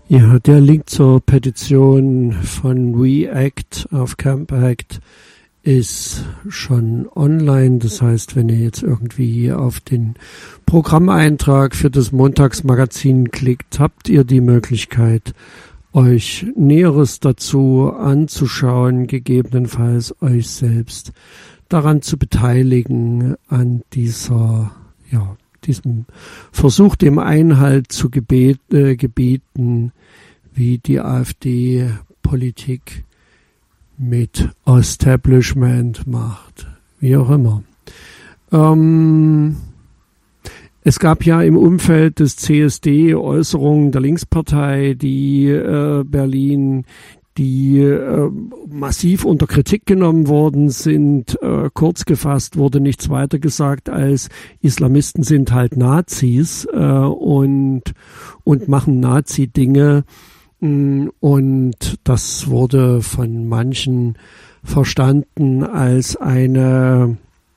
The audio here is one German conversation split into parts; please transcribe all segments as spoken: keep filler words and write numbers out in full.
Ja, der Link zur Petition von WeAct auf CampAct ist schon online. Das heißt, wenn ihr jetzt irgendwie auf den Programmeintrag für das Montagsmagazin klickt, habt ihr die Möglichkeit, euch Näheres dazu anzuschauen, gegebenenfalls euch selbst daran zu beteiligen, an dieser, ja, diesem Versuch, dem Einhalt zu gebet, äh, gebieten, wie die AfD Politik mit Establishment macht, wie auch immer. Ähm, es gab ja im Umfeld des C S D Äußerungen der Linkspartei, die äh, Berlin, die äh, massiv unter Kritik genommen worden sind. Äh, kurz gefasst wurde nichts weiter gesagt als Islamisten sind halt Nazis äh, und und machen Nazi-Dinge. Und das wurde von manchen verstanden als eine,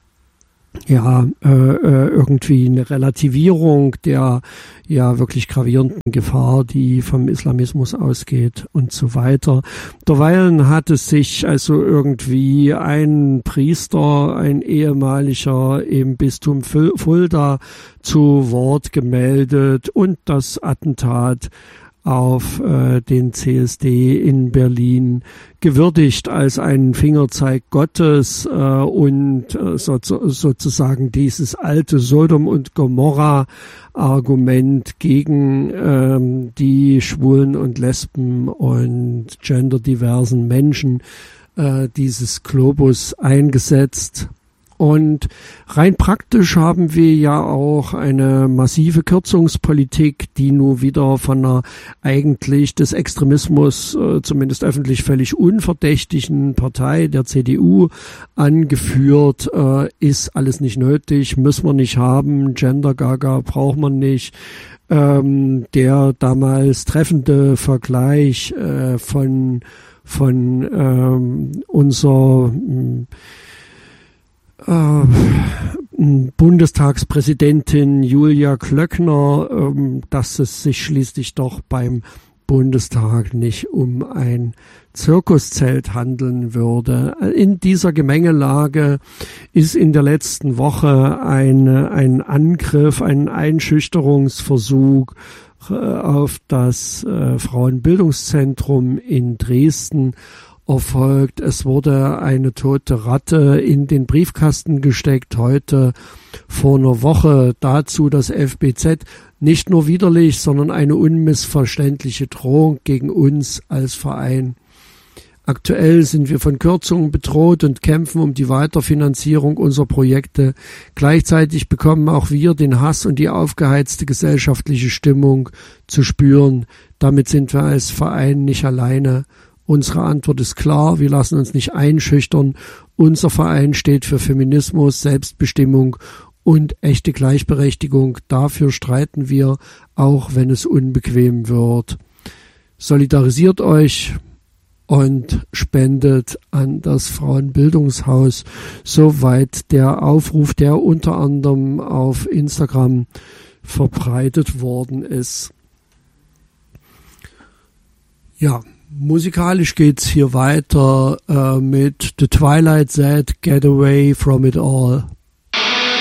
ja, äh, irgendwie eine Relativierung der ja wirklich gravierenden Gefahr, die vom Islamismus ausgeht und so weiter. Derweilen hat es sich also irgendwie ein Priester, ein ehemaliger im Bistum Fulda zu Wort gemeldet und das Attentat auf äh, den C S D in Berlin gewürdigt als einen Fingerzeig Gottes äh, und äh, so, sozusagen dieses alte Sodom- und Gomorra-Argument gegen ähm, die schwulen und Lesben und genderdiversen Menschen äh, dieses Globus eingesetzt. Und rein praktisch haben wir ja auch eine massive Kürzungspolitik, die nun wieder von einer eigentlich des Extremismus, äh, zumindest öffentlich völlig unverdächtigen Partei, der C D U, angeführt, äh, ist alles nicht nötig, müssen wir nicht haben, Gender-Gaga braucht man nicht. Ähm, der damals treffende Vergleich äh, von, von ähm, unser mh, Bundestagspräsidentin Julia Klöckner, dass es sich schließlich doch beim Bundestag nicht um ein Zirkuszelt handeln würde. In dieser Gemengelage ist in der letzten Woche ein, ein Angriff, ein Einschüchterungsversuch auf das äh, Frauenbildungszentrum in Dresden erfolgt. Es wurde eine tote Ratte in den Briefkasten gesteckt, heute vor einer Woche. Dazu das F B Z, nicht nur widerlich, sondern eine unmissverständliche Drohung gegen uns als Verein. Aktuell sind wir von Kürzungen bedroht und kämpfen um die Weiterfinanzierung unserer Projekte. Gleichzeitig bekommen auch wir den Hass und die aufgeheizte gesellschaftliche Stimmung zu spüren. Damit sind wir als Verein nicht alleine. Unsere Antwort ist klar, wir lassen uns nicht einschüchtern. Unser Verein steht für Feminismus, Selbstbestimmung und echte Gleichberechtigung. Dafür streiten wir, auch wenn es unbequem wird. Solidarisiert euch und spendet an das Frauenbildungshaus. Soweit der Aufruf, der unter anderem auf Instagram verbreitet worden ist. Ja. Musikalisch geht's hier weiter äh, mit The Twilight Said, Get Away From It All.